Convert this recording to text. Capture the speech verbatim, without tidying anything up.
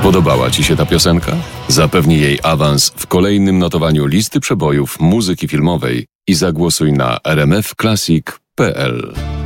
Podobała Ci się ta piosenka? Zapewnij jej awans w kolejnym notowaniu listy przebojów muzyki filmowej i zagłosuj na r m f classic kropka p l.